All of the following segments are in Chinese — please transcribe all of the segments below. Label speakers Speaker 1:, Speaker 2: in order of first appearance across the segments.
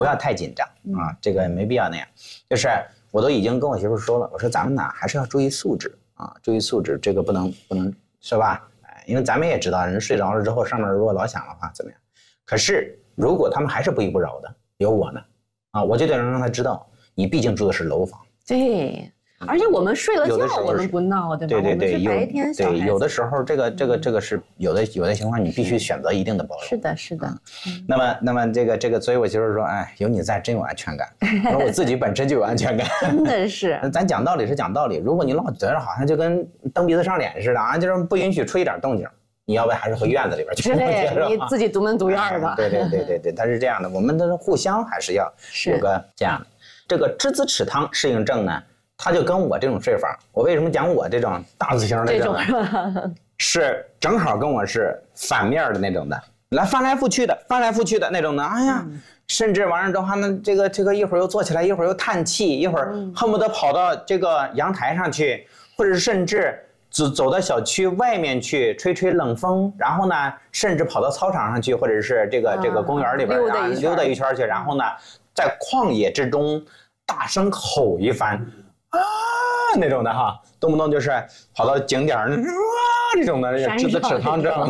Speaker 1: 不要太紧张啊，这个没必要那样。就是我都已经跟我媳妇说了，我说咱们呢还是要注意素质啊，注意素质，这个不能是吧？因为咱们也知道，人睡着了之后，上面如果老响的话怎么样？可是如果他们还是不依不饶的，有我呢，啊，我就得让他知道，你毕竟住的是楼房。
Speaker 2: 对。而且我们睡了觉，我们不闹，对吧？
Speaker 1: 对对对，
Speaker 2: 我们是白天小孩子。
Speaker 1: 对，有的时候这个是有的情况，你必须选择一定的包容。
Speaker 2: 是的，是的。
Speaker 1: 那么这个，所以我就是说，哎，有你在真有安全感。而我自己本身就有安全感。
Speaker 2: 真的是。
Speaker 1: 咱讲道理是讲道理，如果你老觉得好像就跟蹬鼻子上脸似的啊，就是不允许出一点动静，你要不还是回院子里边去。
Speaker 2: 对，你自己独门独院吧。
Speaker 1: 对，它是这样的，我们都是互相还是要有个这样的。这个栀子齿汤适应症呢？他就跟我这种睡法，我为什么讲我这种大字型的这种是正好跟我是反面的那种的，翻来覆去的那种的，哎呀，甚至完了之后呢，这个一会儿又坐起来，一会儿又叹气，一会儿恨不得跑到这个阳台上去，或者甚至走到小区外面去吹冷风，然后呢，甚至跑到操场上去，或者是这个公园里边溜达一圈去，然后呢，在旷野之中大声吼一番。啊，那种的哈，动不动就是跑到景点这种的栀子齿汤症，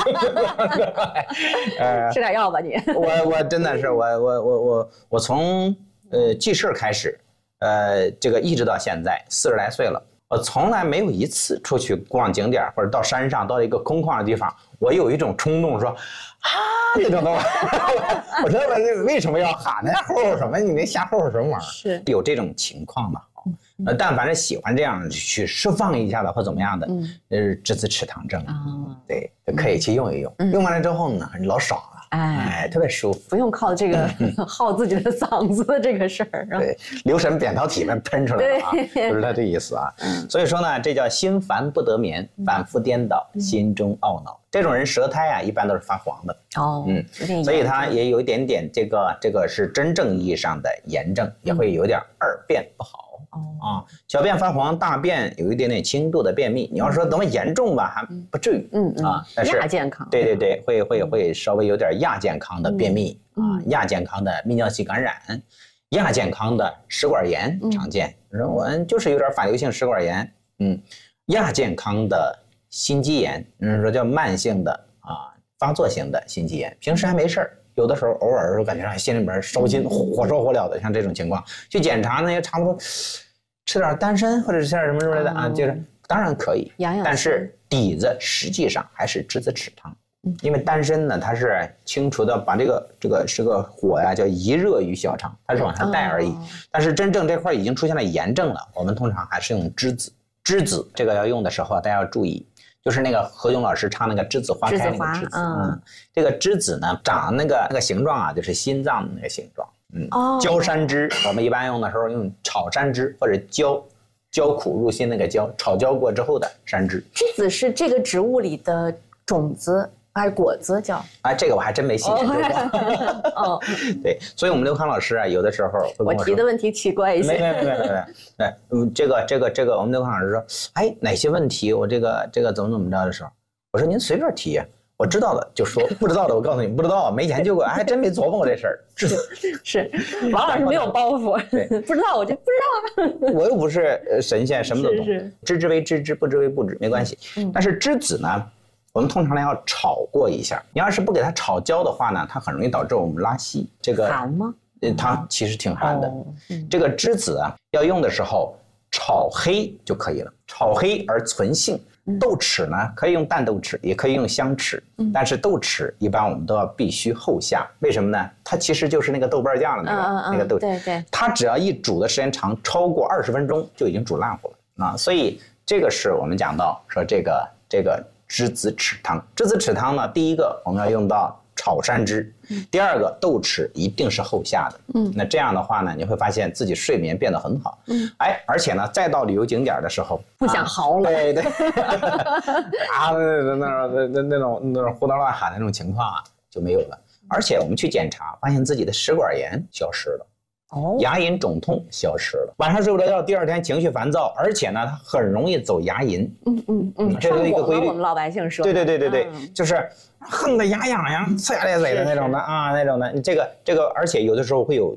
Speaker 2: 吃点药吧你。
Speaker 1: 我真的是我从记事开始，这个一直到现在40来岁了，我从来没有一次出去逛景点或者到山上到一个空旷的地方，我有一种冲动说啊那种的，我说我为什么要喊呢？吼什么？你那瞎吼什么玩意儿？
Speaker 2: 是
Speaker 1: 有这种情况吗？但凡是喜欢这样去释放一下的或怎么样的，栀子齿汤症，对，可以去用一用。用完了之后呢，老爽了，哎，特别舒服，
Speaker 2: 不用靠这个耗自己的嗓子的这个事儿。
Speaker 1: 对，留神扁桃体们喷出来了啊，就是他这意思啊。所以说呢，这叫心烦不得眠，反复颠倒，心中懊恼。这种人舌苔啊，一般都是发黄的。所以他也有一点点这个是真正意义上的炎症，也会有点耳便不好。小便发黄，大便有一点点轻度的便秘。你要说多么严重吧，还不至于。但是
Speaker 2: 亚健康。
Speaker 1: 对，会稍微有点亚健康的便秘亚健康的泌尿系感染，亚健康的食管炎常见。我就是有点反流性食管炎，亚健康的心肌炎，说叫慢性的发作型的心肌炎，平时还没事儿。有的时候偶尔感觉心里边烧心，火烧火燎的，像这种情况去检查呢，也查不出，吃点丹参或者是什么之类的就是当然可以，但是底子实际上还是栀子齿汤，因为丹参呢，它是清除的，把这个是个火呀，叫宜热于小肠，它是往下带而已。但是真正这块已经出现了炎症了，我们通常还是用栀子。栀子这个要用的时候，大家要注意。就是那个何炅老师唱那个栀子花开那个栀子，这个栀子呢长那个形状啊，就是心脏的那个形状，焦山栀，我们一般用的时候用炒山栀或者焦苦入心那个焦，炒焦过之后的山栀。
Speaker 2: 栀子是这个植物里的种子还是果子叫？
Speaker 1: 这个我还真没细研究过。对，所以我们刘康老师啊，有的时候会跟
Speaker 2: 我提的问题奇怪一些。
Speaker 1: 没，这个，我们刘康老师说，哪些问题我这个怎么着的时候，我说您随便提呀，我知道的就说，不知道的我告诉你不知道，没研究过，还真没琢磨过这事儿。
Speaker 2: 是，王老师没有包袱，不知道我就不知道啊。
Speaker 1: 我又不是神仙，什么都懂，知之为知之，不知为不知，没关系。但是栀子呢？我们通常呢要炒过一下，你要是不给它炒焦的话呢，它很容易导致我们拉稀。这个
Speaker 2: 寒吗？
Speaker 1: 它其实挺寒的。这个栀子啊，要用的时候炒黑就可以了，炒黑而存性。豆豉呢，可以用淡豆豉，也可以用香豉，但是豆豉一般我们都要必须后下，为什么呢？它其实就是那个豆瓣酱的那个豆豉，
Speaker 2: 对，
Speaker 1: 它只要一煮的时间长，超过20分钟就已经煮烂乎了所以这个是我们讲到说这个栀子齿汤。栀子齿汤呢，第一个我们要用到炒山栀，第二个豆豉一定是后下的。那这样的话呢，你会发现自己睡眠变得很好。而且呢，再到旅游景点的时候，
Speaker 2: 不想嚎了。
Speaker 1: 对那种胡闹乱喊的那种情况就没有了。而且我们去检查，发现自己的食管炎消失了。 牙龈肿痛消失了。晚上睡不着觉，第二天情绪烦躁，而且呢，他很容易走牙龈。这是一个规律。
Speaker 2: 我们老百姓说。
Speaker 1: 对，就是恨得牙痒痒、呲牙咧嘴的那种的啊，那种的。这个，而且有的时候会有